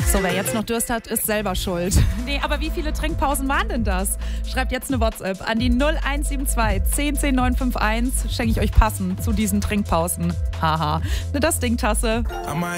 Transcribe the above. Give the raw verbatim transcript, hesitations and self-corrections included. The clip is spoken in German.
So, wer jetzt noch Durst hat, ist selber schuld. Nee, aber wie viele Trinkpausen waren denn das? Schreibt jetzt eine WhatsApp an die null eins sieben zwei zehn zehn neun fünf eins. Schenke ich euch passend zu diesen Trinkpausen. Haha. Eine Das Ding-Tasse.